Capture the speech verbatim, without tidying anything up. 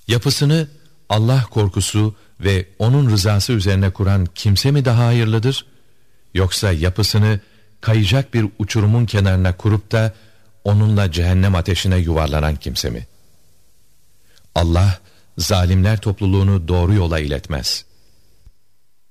Yapısını Allah korkusu ve onun rızası üzerine kuran kimse mi daha hayırlıdır? Yoksa yapısını kayacak bir uçurumun kenarına kurup da onunla cehennem ateşine yuvarlanan kimse mi? Allah zalimler topluluğunu doğru yola iletmez.